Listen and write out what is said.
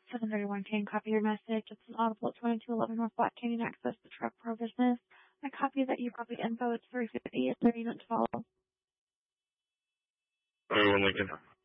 731 Kane, copy your message. It's an audible at 2211 North Black Canyon Access to Truck Pro Business. I copy that you copy info. It's 350. Is there a unit to follow? 31 Lincoln.